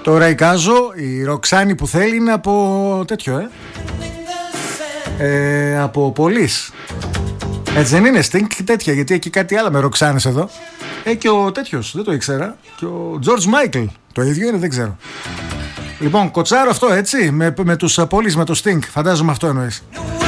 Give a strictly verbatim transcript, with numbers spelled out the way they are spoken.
Τώρα εικάζω, η Ροξάνη που θέλει είναι από τέτοιο, ε, ε από Πολύς. Έτσι δεν είναι, Sting και τέτοια, γιατί έχει κάτι άλλο με Ροξάνες εδώ. Ε, και ο τέτοιος, δεν το ήξερα. Και ο George Michael, το ίδιο είναι, δεν ξέρω. Λοιπόν, κοτσάρο αυτό, έτσι, με, με τους Πολύς, με το Sting, φαντάζομαι αυτό εννοείς.